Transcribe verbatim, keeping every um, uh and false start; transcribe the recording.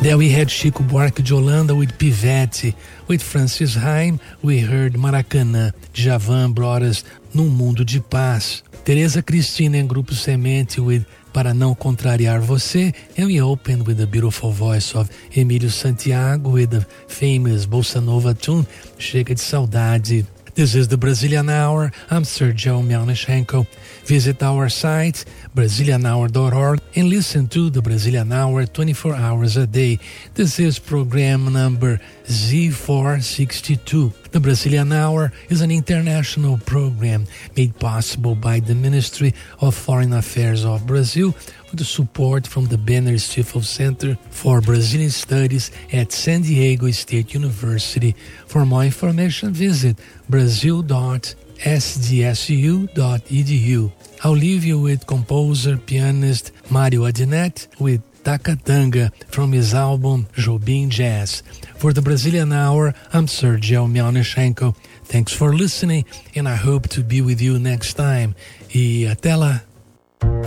There we had Chico Buarque de Holanda with Pivete. With Francis Haim, we heard Maracanã. Djavan brought us Num Mundo de Paz. Tereza Cristina and Grupo Semente with Para Não Contrariar Você. And we opened with the beautiful voice of Emílio Santiago with the famous Bossa Nova tune, Chega de Saudade. This is the Brazilian Hour. I'm Sergio Melnichenko. Visit our site, Brazilian hour dot org, and listen to the Brazilian Hour twenty-four hours a day. This is program number Z four sixty-two. The Brazilian Hour is an international program made possible by the Ministry of Foreign Affairs of Brazil with the support from the Benner Stifel Center for Brazilian Studies at San Diego State University. For more information, visit brazil dot s d s u dot e d u. I'll leave you with composer, pianist Mario Adnet with Takatanga from his album Jobim Jazz. For the Brazilian Hour, I'm Sergio Melnichenko. Thanks for listening, and I hope to be with you next time. E até lá!